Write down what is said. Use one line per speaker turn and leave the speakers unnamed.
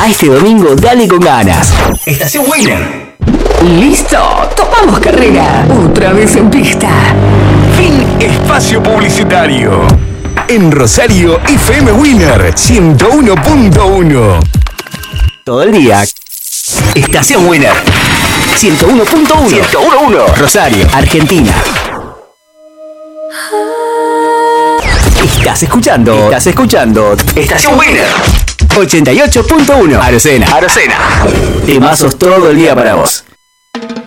A este domingo dale con ganas. Estación Winner.
Listo, tomamos carrera. Otra vez en pista.
Fin espacio publicitario. En Rosario, FM Winner 101.1.
Todo el día. Estación Winner 101.1. 101.1. Rosario, Argentina. Estás escuchando Estación Winner 88.1. Arocena. Temazos todo el día para vos.